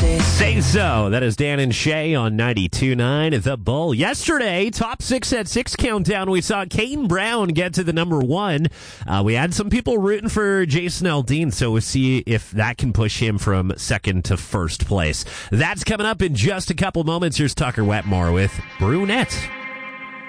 Say So. That is Dan and Shay on 92.9 The Bull. Yesterday, top 6 at 6 countdown, we saw Kane Brown get to the number 1. We had some people rooting for Jason Aldean, so we'll see if that can push him from second to first place. That's coming up in just a couple moments. Here's Tucker Wetmore with Brunette.